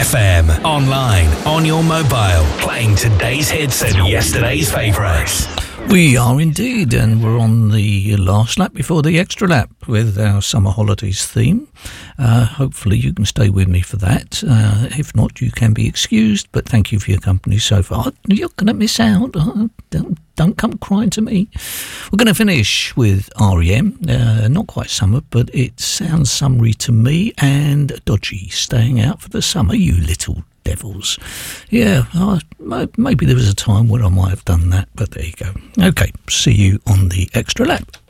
FM, online, on your mobile, playing today's hits and yesterday's favourites. We are indeed, and we're on the last lap before the extra lap with our summer holidays theme. Hopefully you can stay with me for that. If not, you can be excused, but thank you for your company so far. You're going to miss out. Don't come crying to me. We're going to finish with R.E.M. Not quite summer, but it sounds summery to me, and Dodgy, Staying Out for the Summer, you little devils. Yeah, maybe there was a time when I might have done that, but there you go. Okay, see you on the extra lap.